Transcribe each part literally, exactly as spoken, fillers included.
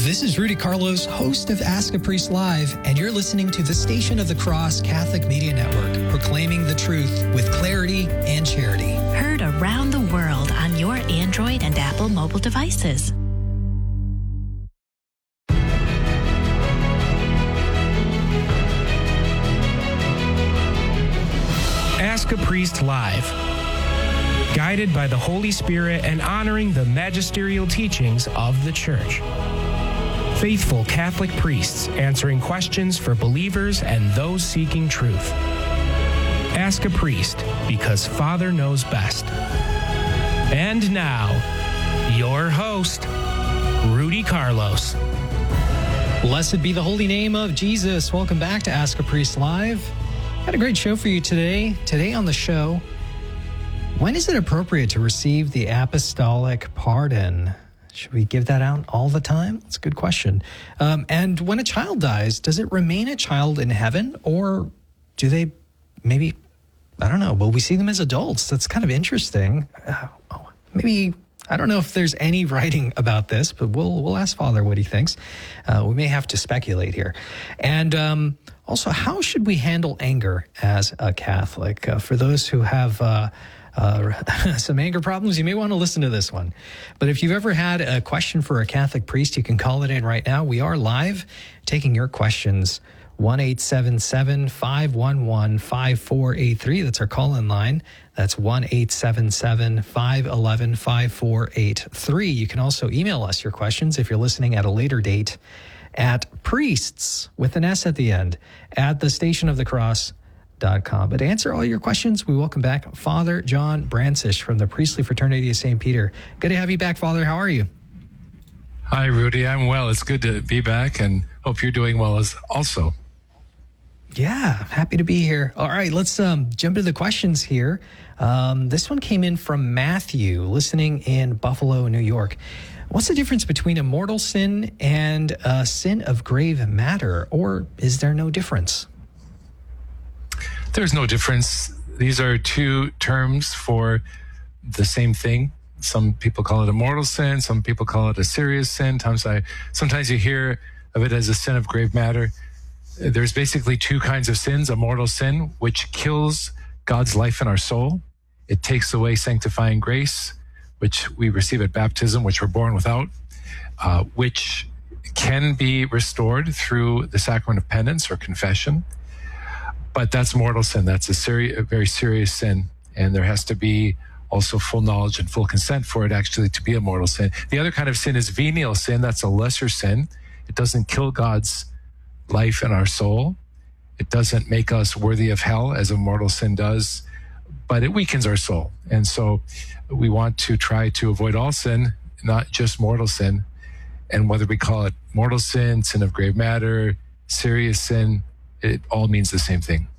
This is Rudy Carlos, host of Ask a Priest Live, and you're listening to the Station of the Cross Catholic Media Network, proclaiming the truth with clarity and charity. Heard around the world on your Android and Apple mobile devices. Ask a Priest Live. Guided by the Holy Spirit and honoring the magisterial teachings of the Church. Faithful Catholic priests answering questions for believers and those seeking truth. Ask a Priest, because Father knows best. And now, your host, Rudy Carlos. Blessed be the holy name of Jesus. Welcome back to Ask a Priest Live. Got a great show for you today. Today on the show, when is it appropriate to receive the apostolic pardon? Should we give that out all the time? That's a good question. Um, and when a child dies, does it remain a child in heaven, or do they maybe, I don't know, will we see them as adults? That's kind of interesting. Uh, oh, maybe, I don't know if there's any writing about this, but we'll we'll ask Father what he thinks. Uh, we may have to speculate here. And um, also, how should we handle anger as a Catholic? Uh, for those who have uh, uh, some anger problems, you may want to listen to this one. But if you've ever had a question for a Catholic priest, you can call it in right now. We are live taking your questions. one eight seven seven, five one one, five four eight three. That's our call-in line. That's one eight seven seven, five one one, five four eight three. You can also email us your questions if you're listening at a later date at priests, with an S at the end, at the station of the cross dot com. But to answer all your questions, we welcome back Father John Brancish from the Priestly Fraternity of Saint Peter. Good to have you back, Father. How are you? Hi, Rudy. I'm well. It's good to be back, and hope you're doing well as also. Yeah, happy to be here. All right, let's um, jump into the questions here. Um, this one came in from Matthew, listening in Buffalo, New York. What's the difference between a mortal sin and a sin of grave matter, or is there no difference? There's no difference. These are two terms for the same thing. Some people call it a mortal sin. Some people call it a serious sin. Sometimes, I, sometimes you hear of it as a sin of grave matter. There's basically two kinds of sins. A mortal sin, which kills God's life in our soul. It takes away sanctifying grace, which we receive at baptism, which we're born without, uh, which can be restored through the sacrament of penance or confession. But that's mortal sin. That's a, seri- a very serious sin. And there has to be also full knowledge and full consent for it actually to be a mortal sin. The other kind of sin is venial sin. That's a lesser sin. It doesn't kill God's life in our soul. It doesn't make us worthy of hell as a mortal sin does, but it weakens our soul. And so we want to try to avoid all sin, not just mortal sin. And whether we call it mortal sin, sin of grave matter, serious sin, it all means the same thing.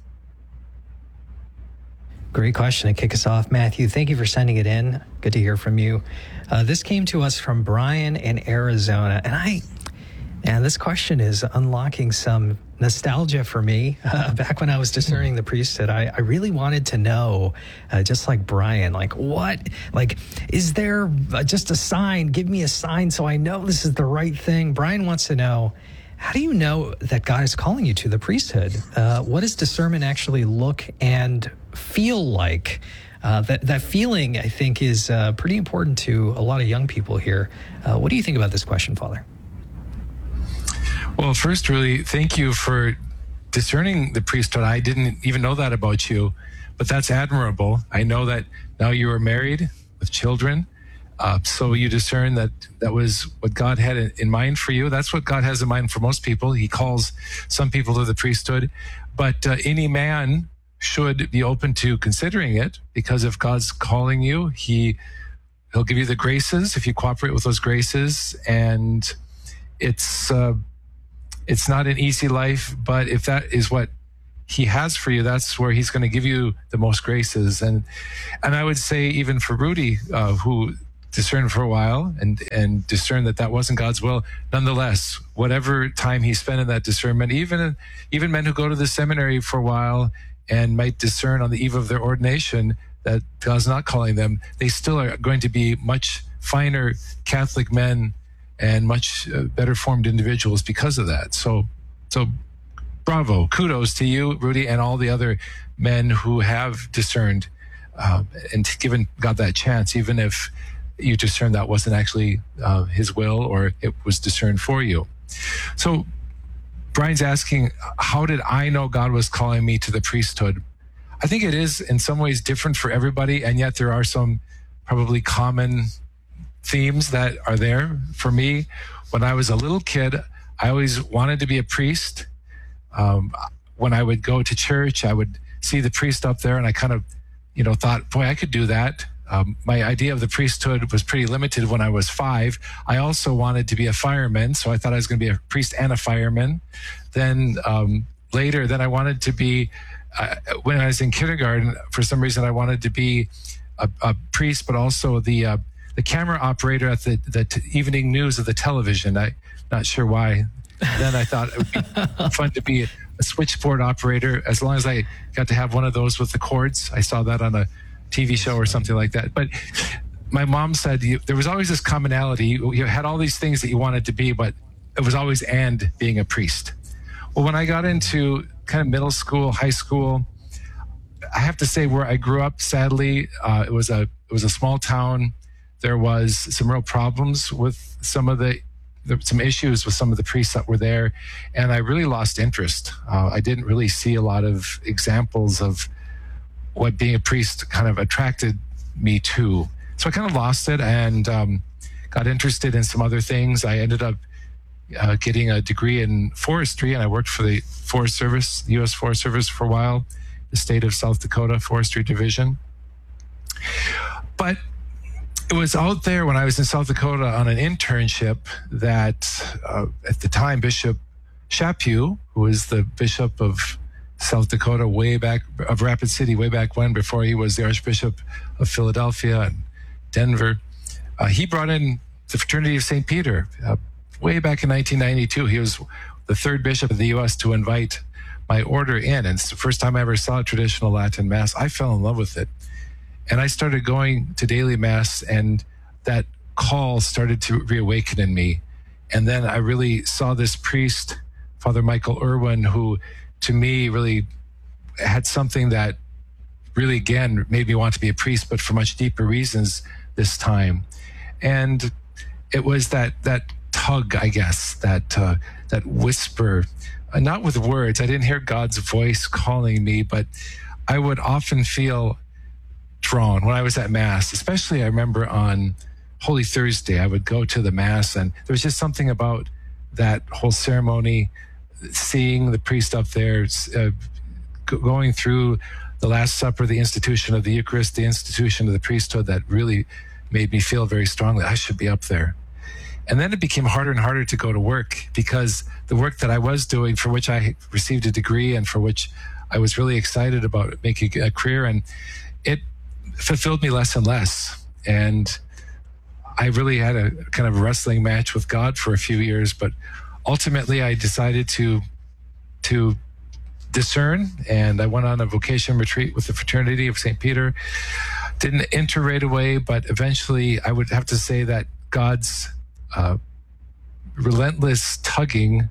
Great question to kick us off, Matthew. Thank you for sending it in. Good to hear from you. Uh, this came to us from Brian in Arizona, and I, and this question is unlocking some nostalgia for me. Uh, back when I was discerning the priesthood, I, I really wanted to know, uh, just like Brian, like what, like, is there just a sign? Give me a sign so I know this is the right thing. Brian wants to know, how do you know that God is calling you to the priesthood? Uh, what does discernment actually look and feel like? Uh, that, that feeling, I think, is uh, pretty important to a lot of young people here. Uh, what do you think about this question, Father? Well, first, really, thank you for discerning the priesthood. I didn't even know that about you, but that's admirable. I know that now you are married with children. Uh, so you discern that that was what God had in mind for you. That's what God has in mind for most people. He calls some people to the priesthood, but uh, any man should be open to considering it, because if God's calling you, he, he'll give you the graces if you cooperate with those graces. And it's, uh, it's not an easy life, but if that is what he has for you, that's where he's going to give you the most graces. And, and I would say even for Rudy, uh, who discerned for a while and, and discerned that that wasn't God's will. Nonetheless, whatever time he spent in that discernment, even, even men who go to the seminary for a while and might discern on the eve of their ordination that God's not calling them, they still are going to be much finer Catholic men and much uh, better formed individuals because of that. So, so bravo, kudos to you, Rudy, and all the other men who have discerned uh, and given God that chance, even if you discerned that wasn't actually uh, his will or it was discerned for you. So Brian's asking, how did I know God was calling me to the priesthood? I think it is in some ways different for everybody, and yet there are some probably common themes that are there. For me, when I was a little kid, I always wanted to be a priest. Um, when I would go to church, I would see the priest up there, and I kind of, you know, thought, boy, I could do that. Um, my idea of the priesthood was pretty limited when I was five. I also wanted to be a fireman, so I thought I was going to be a priest and a fireman. Then um, later, then I wanted to be, uh, when I was in kindergarten, for some reason, I wanted to be a, a priest, but also the uh, the camera operator at the, the t- evening news of the television. I'm not sure why. Then I thought it would be fun to be a, a switchboard operator, as long as I got to have one of those with the cords. I saw that on a T V show or something like that. But my mom said you, there was always this commonality. You, you had all these things that you wanted to be, but it was always and being a priest. Well, when I got into kind of middle school, high school, I have to say where I grew up, sadly, uh, it was a it was a small town. There was some real problems with some of the, the some issues with some of the priests that were there, and I really lost interest. Uh, I didn't really see a lot of examples of what being a priest kind of attracted me to. So I kind of lost it and um, got interested in some other things. I ended up uh, getting a degree in forestry, and I worked for the Forest Service, the U S Forest Service for a while, the state of South Dakota Forestry Division. But it was out there when I was in South Dakota on an internship that uh, at the time, Bishop Chaput, who was the bishop of South Dakota way back, of Rapid City way back when, before he was the Archbishop of Philadelphia and Denver, uh, he brought in the Fraternity of Saint Peter uh, way back in nineteen ninety-two. He was the third bishop of the U S to invite my order in, and it's the first time I ever saw a traditional Latin Mass. I fell in love with it. And I started going to daily Mass, and that call started to reawaken in me. And then I really saw this priest, Father Michael Irwin, who to me really had something that really, again, made me want to be a priest, but for much deeper reasons this time. And it was that that tug, I guess, that uh, that whisper, uh, not with words. I didn't hear God's voice calling me, but I would often feel drawn when I was at Mass. Especially I remember on Holy Thursday, I would go to the Mass, and there was just something about that whole ceremony, seeing the priest up there, uh, going through the Last Supper, the institution of the Eucharist, the institution of the priesthood, that really made me feel very strongly I should be up there. And then it became harder and harder to go to work, because the work that I was doing, for which I received a degree and for which I was really excited about making a career, and it fulfilled me less and less. And I really had a kind of wrestling match with God for a few years, but ultimately I decided to to discern, and I went on a vocation retreat with the Fraternity of Saint Peter. Didn't enter right away, but eventually I would have to say that God's uh, relentless tugging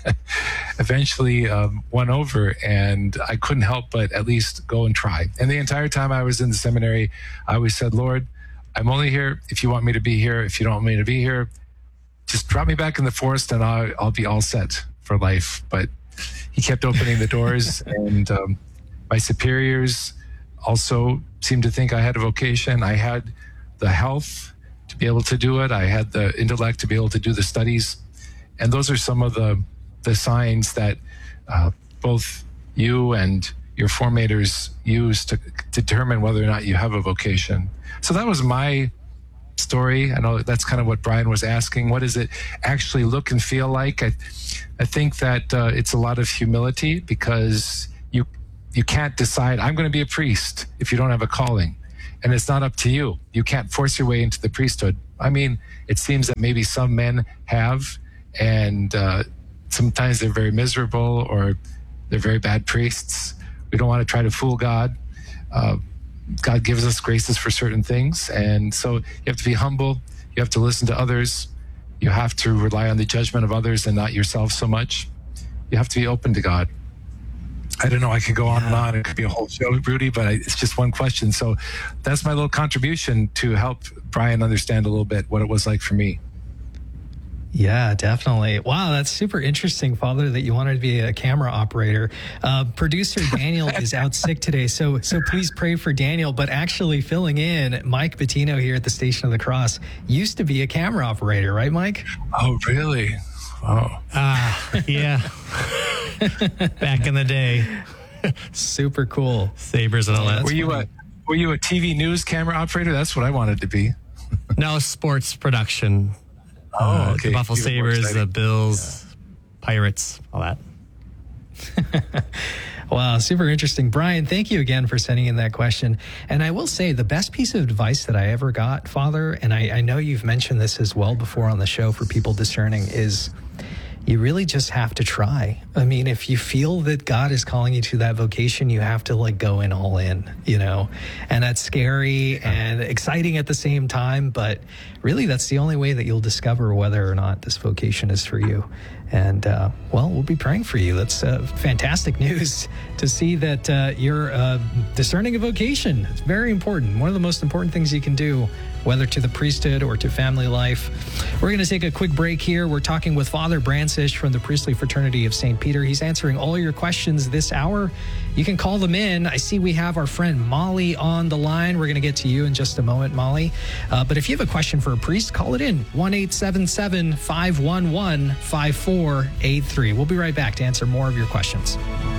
eventually um, won over, and I couldn't help but at least go and try. And the entire time I was in the seminary, I always said, Lord, I'm only here if you want me to be here. If you don't want me to be here, just drop me back in the forest and I'll, I'll be all set for life. But he kept opening the doors, and um, my superiors also seemed to think I had a vocation. I had the health to be able to do it. I had the intellect to be able to do the studies. And those are some of the, the signs that uh, both you and your formators use to determine whether or not you have a vocation. So that was my story. I know that's kind of what Brian was asking. What does it actually look and feel like? I, I think that uh, it's a lot of humility, because you you can't decide, I'm going to be a priest, if you don't have a calling. And it's not up to you. You can't force your way into the priesthood. I mean, it seems that maybe some men have, and uh, sometimes they're very miserable, or they're very bad priests. We don't want to try to fool God. Uh, God gives us graces for certain things. And so you have to be humble. You have to listen to others. You have to rely on the judgment of others and not yourself so much. You have to be open to God. I don't know, I could go on and on. It could be a whole show, Rudy, but I, it's just one question. So that's my little contribution to help Brian understand a little bit what it was like for me. Yeah, definitely. Wow, that's super interesting, Father, that you wanted to be a camera operator. Uh, producer Daniel is out sick today, so so please pray for Daniel. But actually filling in, Mike Bettino here at the Station of the Cross used to be a camera operator, right, Mike? Oh, really? Oh. Ah, uh, yeah. Back in the day. Super cool. Sabres and all that. Were you a were you a T V news camera operator? That's what I wanted to be. No, sports production. Oh, uh, okay. The Buffalo Sabres, the Bills, yeah. Pirates, all that. Wow, super interesting. Brian, thank you again for sending in that question. And I will say the best piece of advice that I ever got, Father, and I, I know you've mentioned this as well before on the show for people discerning, is you really just have to try. I mean, if you feel that God is calling you to that vocation, you have to like go in all in, you know, and that's scary and exciting at the same time. But really, that's the only way that you'll discover whether or not this vocation is for you. And, uh, well, we'll be praying for you. That's uh, fantastic news to see that uh, you're uh, discerning a vocation. It's very important. One of the most important things you can do, whether to the priesthood or to family life. We're going to take a quick break here. We're talking with Father Brancish from the Priestly Fraternity of Saint Peter. He's answering all your questions this hour. You can call them in. I see we have our friend Molly on the line. We're going to get to you in just a moment, Molly. Uh, but if you have a question for a priest, call it in. one eight seven seven, five one one, five four eight three. We'll be right back to answer more of your questions.